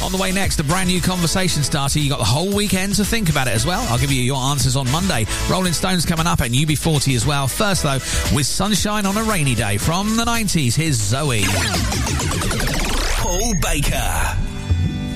On the way next, a brand new conversation starter. You got the whole weekend to think about it as well. I'll give you your answers on Monday. Rolling Stones coming up and UB40 as well. First, though, with Sunshine on a Rainy Day from the 90s, here's Zoe. Paul Baker.